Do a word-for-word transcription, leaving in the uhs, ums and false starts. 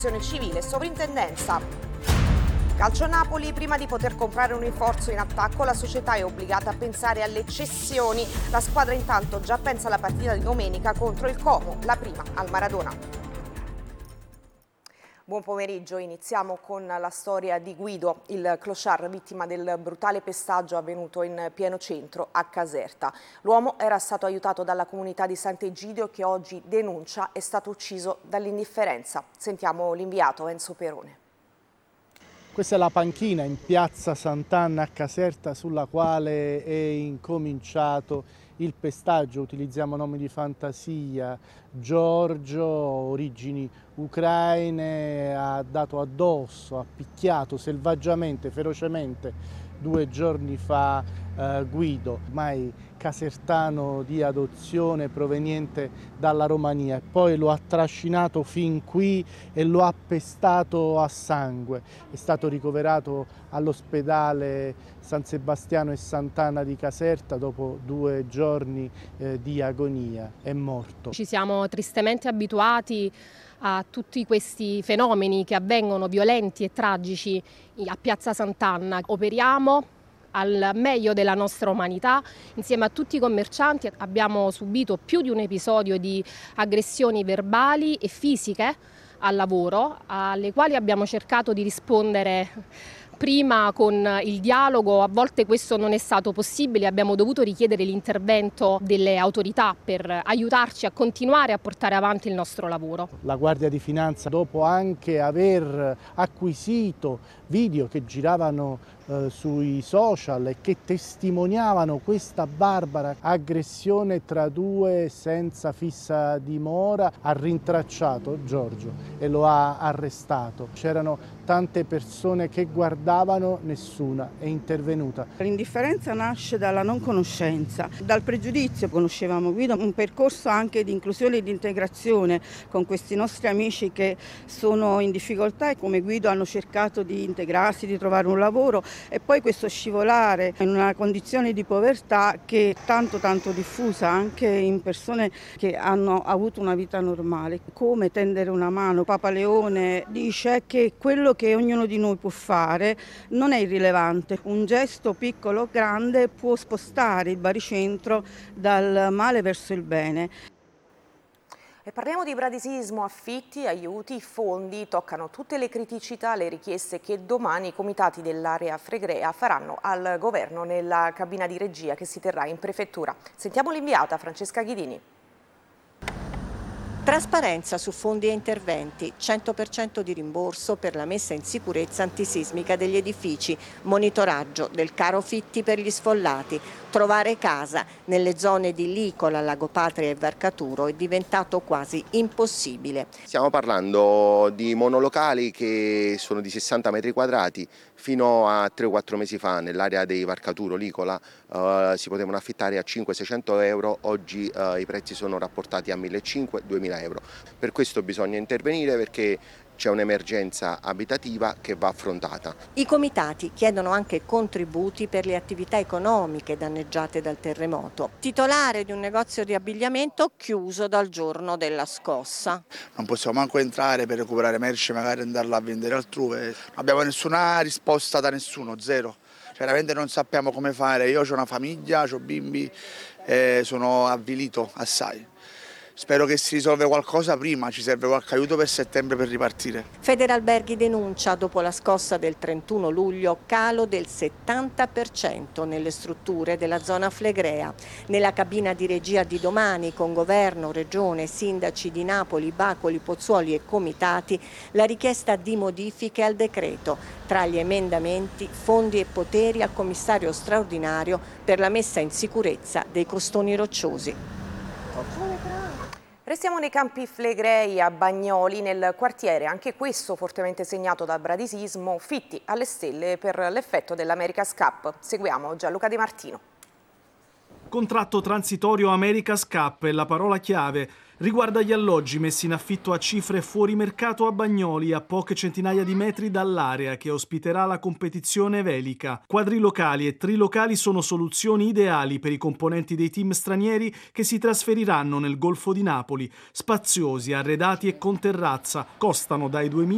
Civile, sovrintendenza. Calcio Napoli, prima di poter comprare un rinforzo in attacco la società è obbligata a pensare alle cessioni. La squadra intanto già pensa alla partita di domenica contro il Como, la prima al Maradona. Buon pomeriggio, iniziamo con la storia di Guido, il clochard vittima del brutale pestaggio avvenuto in pieno centro a Caserta. L'uomo era stato aiutato dalla comunità di Sant'Egidio che oggi denuncia è stato ucciso dall'indifferenza. Sentiamo l'inviato Enzo Perone. Questa è la panchina in piazza Sant'Anna a Caserta sulla quale è incominciato il pestaggio. Utilizziamo nomi di fantasia. Giorgio, origini ucraine, ha dato addosso, ha picchiato selvaggiamente, ferocemente due giorni fa eh, Guido, ormai casertano di adozione proveniente dalla Romania, e poi lo ha trascinato fin qui e lo ha pestato a sangue. È stato ricoverato all'ospedale San Sebastiano e Sant'Anna di Caserta dopo due giorni eh, di agonia. È morto. Ci siamo tristemente abituati a tutti questi fenomeni che avvengono violenti e tragici a Piazza Sant'Anna. Operiamo al meglio della nostra umanità insieme a tutti i commercianti. Abbiamo subito più di un episodio di aggressioni verbali e fisiche al lavoro, alle quali abbiamo cercato di rispondere prima con il dialogo. A volte questo non è stato possibile, abbiamo dovuto richiedere l'intervento delle autorità per aiutarci a continuare a portare avanti il nostro lavoro. La Guardia di Finanza, dopo anche aver acquisito video che giravano eh, sui social e che testimoniavano questa barbara aggressione tra due senza fissa dimora, ha rintracciato Giorgio e lo ha arrestato. C'erano tante persone che guardavano, nessuna è intervenuta. L'indifferenza nasce dalla non conoscenza, dal pregiudizio. Conoscevamo Guido, un percorso anche di inclusione e di integrazione con questi nostri amici che sono in difficoltà e come Guido hanno cercato di integrarsi, di trovare un lavoro, e poi questo scivolare in una condizione di povertà che è tanto tanto diffusa anche in persone che hanno avuto una vita normale. Come tendere una mano. Papa Leone dice che quello che ognuno di noi può fare non è irrilevante. Un gesto piccolo o grande può spostare il baricentro dal male verso il bene. E parliamo di bradisismo, affitti, aiuti, fondi, toccano tutte le criticità, le richieste che domani i comitati dell'area Flegrea faranno al governo nella cabina di regia che si terrà in prefettura. Sentiamo l'inviata Francesca Ghidini. Trasparenza su fondi e interventi, cento per cento di rimborso per la messa in sicurezza antisismica degli edifici, monitoraggio del caro fitti per gli sfollati, trovare casa nelle zone di Licola, Lago Patria e Varcaturo è diventato quasi impossibile. Stiamo parlando di monolocali che sono di sessanta metri quadrati. Fino a tre o quattro mesi fa nell'area dei Varcaturo, Licola, eh, si potevano affittare a cinquecento-seicento euro, oggi eh, i prezzi sono rapportati a millecinquecento-duemila euro. Per questo bisogna intervenire perché c'è un'emergenza abitativa che va affrontata. I comitati chiedono anche contributi per le attività economiche danneggiate dal terremoto. Titolare di un negozio di abbigliamento chiuso dal giorno della scossa. Non possiamo manco entrare per recuperare merce, magari andarla a vendere altrove. Non abbiamo nessuna risposta da nessuno, zero. Cioè, veramente non sappiamo come fare. Io ho una famiglia, ho bimbi e sono avvilito assai. Spero che si risolva qualcosa prima, ci serve qualche aiuto per settembre per ripartire. Federalberghi denuncia dopo la scossa del trentuno luglio calo del settanta per cento nelle strutture della zona Flegrea. Nella cabina di regia di domani con governo, regione, sindaci di Napoli, Bacoli, Pozzuoli e comitati la richiesta di modifiche al decreto. Tra gli emendamenti fondi e poteri al commissario straordinario per la messa in sicurezza dei costoni rocciosi. Restiamo nei campi flegrei a Bagnoli, nel quartiere, anche questo fortemente segnato dal bradisismo, fitti alle stelle per l'effetto dell'America's Cup. Seguiamo Gianluca De Martino. Contratto transitorio America's Cup è la parola chiave. Riguarda gli alloggi messi in affitto a cifre fuori mercato a Bagnoli, a poche centinaia di metri dall'area che ospiterà la competizione velica. Quadrilocali e trilocali sono soluzioni ideali per i componenti dei team stranieri che si trasferiranno nel Golfo di Napoli. Spaziosi, arredati e con terrazza, costano dai duemila